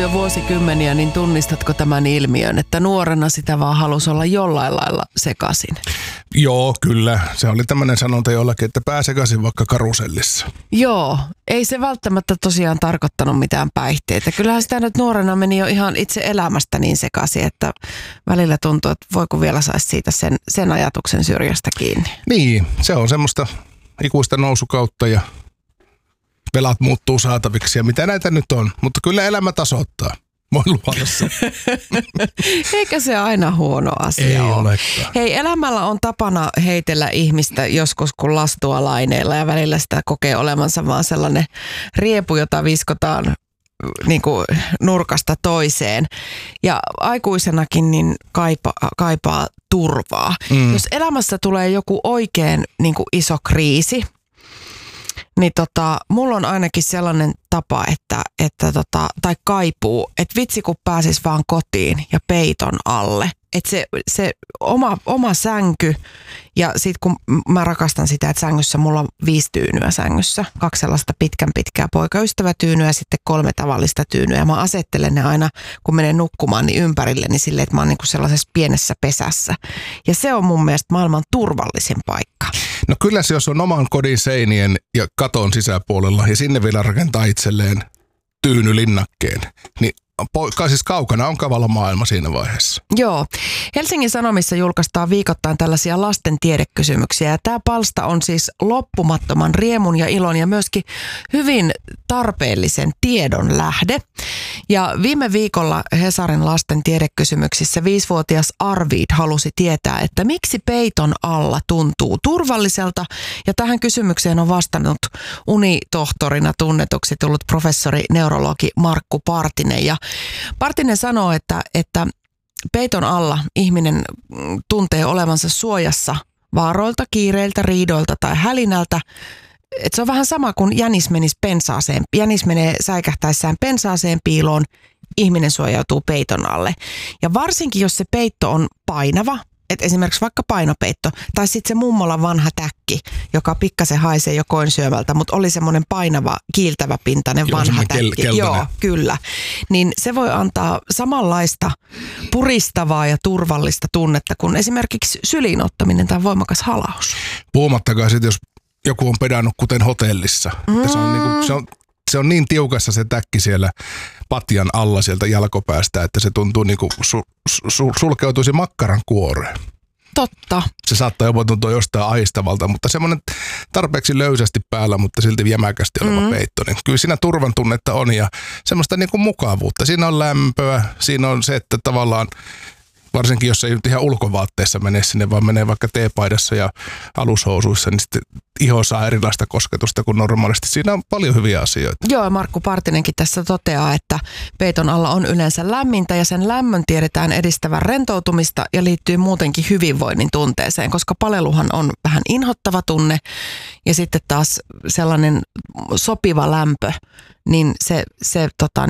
jo vuosikymmeniä, niin tunnistatko tämän ilmiön, että nuorena sitä vaan halusi olla jollain lailla sekaisin? Joo, kyllä. Se oli tämmöinen sanonta jollakin, että pää sekaisin vaikka karusellissa. Joo, ei se välttämättä tosiaan tarkoittanut mitään päihteitä. Kyllähän sitä nyt nuorena meni jo ihan itse elämästä niin sekaisin, että välillä tuntuu, että voiko vielä saisi siitä sen ajatuksen syrjästä kiinni. Niin, se on semmoista ikuista nousukautta ja velat muuttuu saataviksi ja mitä näitä nyt on. Mutta kyllä elämä tasoittaa. Voin luvata se. Eikä se aina huono asia Ei ole. olekaan. Hei, elämällä on tapana heitellä ihmistä joskus kun lastua laineilla ja välillä sitä kokee olevansa vaan sellainen riepu, jota viskotaan niin kuin nurkasta toiseen. Ja aikuisenakin niin kaipaa turvaa. Jos elämässä tulee joku oikein niin kuin iso kriisi, niin mulla on ainakin sellainen tapa, tai kaipuu, että vitsi kun pääsis vaan kotiin ja peiton alle. Että se oma sänky, ja sit kun mä rakastan sitä, että sängyssä mulla on 5 tyynyä sängyssä. 2 sellaista pitkää poikaystävätyynyä ja sitten 3 tavallista tyynyä. Ja mä asettelen ne aina, kun menen nukkumaan, niin ympärilleni silleen, että mä oon niinku sellaisessa pienessä pesässä. Ja se on mun mielestä maailman turvallisin paikka. No kyllä se, jos on oman kodin seinien ja katon sisäpuolella ja sinne vielä rakentaa itselleen tyynylinnakkeen, niin siis kaukana on kavalla maailma siinä vaiheessa. Joo. Helsingin Sanomissa julkaistaan viikoittain tällaisia lasten tiedekysymyksiä. Ja tämä palsta on siis loppumattoman riemun ja ilon ja myöskin hyvin tarpeellisen tiedon lähde. Ja viime viikolla Hesarin lasten tiedekysymyksissä 5-vuotias Arvid halusi tietää, että miksi peiton alla tuntuu turvalliselta. Ja tähän kysymykseen on vastannut unitohtorina tunnetuksi tullut professori neurologi Markku Partinen. Ja Partinen sanoo, että peiton alla ihminen tuntee olevansa suojassa vaaroilta, kiireiltä, riidoilta tai hälinältä. Että se on vähän sama kuin jänis menisi pensaaseen. Jänis menee säikähtäessään pensaaseen piiloon, ihminen suojautuu peiton alle. Ja varsinkin, jos se peitto on painava, että esimerkiksi vaikka painopeitto, tai sitten se mummolan vanha täkki, joka pikkasen haisee jo koinsyömältä, mutta oli semmoinen painava, kiiltävä pintainen vanha täkki. Joo, kyllä. Niin se voi antaa samanlaista puristavaa ja turvallista tunnetta kuin esimerkiksi syliin ottaminen tai voimakas halaus. Puhumattakaan sitten, jos joku on pedannut kuten hotellissa. Se on niin tiukassa se täkki siellä patjan alla sieltä jalkopäästä, että se tuntuu niin kuin sulkeutuisi makkaran kuoreen. Totta. Se saattaa jopa tuntua jostain aistavalta, mutta semmoinen tarpeeksi löysästi päällä, mutta silti jämäkästi oleva peitto. Niin kyllä siinä turvan tunnetta on ja semmoista niin kuin mukavuutta. Siinä on lämpöä, siinä on se, että tavallaan varsinkin jos ei nyt ihan ulkovaatteessa mene sinne, vaan menee vaikka teepaidassa ja alushousuissa, niin sitten iho saa erilaista kosketusta kuin normaalisti. Siinä on paljon hyviä asioita. Joo, Markku Partinenkin tässä toteaa, että peiton alla on yleensä lämmintä ja sen lämmön tiedetään edistävän rentoutumista ja liittyy muutenkin hyvinvoinnin tunteeseen, koska paleluhan on vähän inhottava tunne ja sitten taas sellainen sopiva lämpö, niin se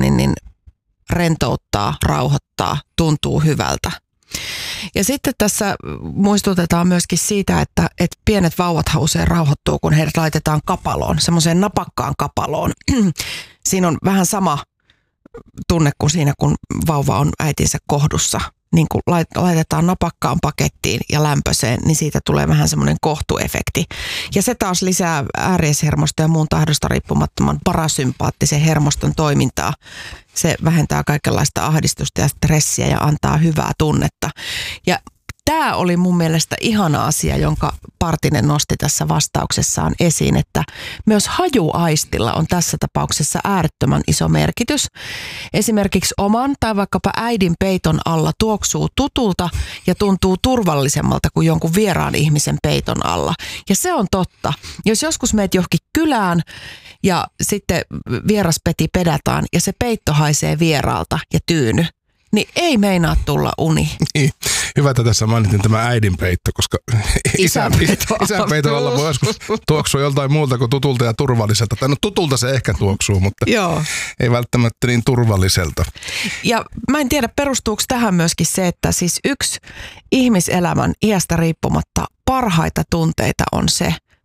rentouttaa, rauhoittaa, tuntuu hyvältä. Ja sitten tässä muistutetaan myöskin siitä, että pienet vauvathan usein rauhoittuu, kun heidät laitetaan kapaloon, semmoiseen napakkaan kapaloon. Siinä on vähän sama tunne kuin siinä, kun vauva on äitinsä kohdussa. Niin kun laitetaan napakkaan pakettiin ja lämpöiseen, niin siitä tulee vähän semmoinen kohtuefekti. Ja se taas lisää äärieshermoston ja muun tahdosta riippumattoman parasympaattisen hermoston toimintaa. Se vähentää kaikenlaista ahdistusta ja stressiä ja antaa hyvää tunnetta. Ja tämä oli mun mielestä ihana asia, jonka Partinen nosti tässä vastauksessaan esiin, että myös hajuaistilla on tässä tapauksessa äärettömän iso merkitys. Esimerkiksi oman tai vaikkapa äidin peiton alla tuoksuu tutulta ja tuntuu turvallisemmalta kuin jonkun vieraan ihmisen peiton alla. Ja se on totta. Jos joskus meet johonkin kylään ja sitten vieraspeti pedataan ja se peitto haisee vieraalta ja tyyny, niin ei meinaa tulla uni. Niin. Hyvä, että tässä mainitin tämä äidin peitto, koska isän peiton alla voi joskus tuoksua joltain muulta kuin tutulta ja turvalliselta. Tai no tutulta se ehkä tuoksuu, mutta joo, ei välttämättä niin turvalliselta. Ja mä en tiedä, perustuuko tähän myöskin se, että siis yksi ihmiselämän iästä riippumatta parhaita tunteita on se,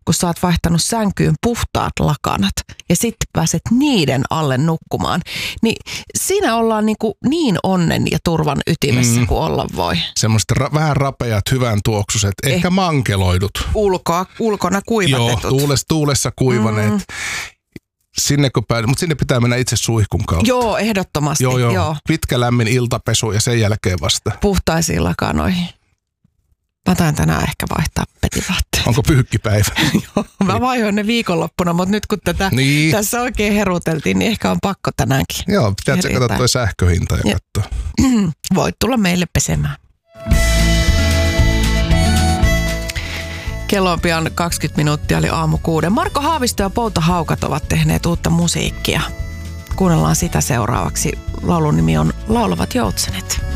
kun sä oot vaihtanut sänkyyn puhtaat lakanat ja sitten pääset niiden alle nukkumaan. Niin siinä ollaan niin onnen ja turvan ytimessä kuin olla voi. Semmoiset vähän rapeat, hyvän tuoksuset, ehkä mankeloidut. Ulkona kuivatetut. Joo, tuulessa kuivaneet. Sinne mutta sinne pitää mennä itse suihkun kautta. Joo, ehdottomasti. Joo. Pitkä lämmin iltapesu ja sen jälkeen vasta. Puhtaisiin lakanoihin. Mä tain tänään ehkä vaihtaa petivaatteet. Onko pyykkipäivä? Joo, mä vaihoin ne viikonloppuna, mutta nyt kun tässä oikein heruteltiin, niin ehkä on pakko tänäänkin. Joo, pitää tsekata toi sähköhinta ja katsoa. Voit tulla meille pesemään. Kello on pian 20 minuuttia, eli aamu 6. Marko Haavisto ja Pouta Haukat ovat tehneet uutta musiikkia. Kuunnellaan sitä seuraavaksi. Laulun nimi on Laulavat joutsenet.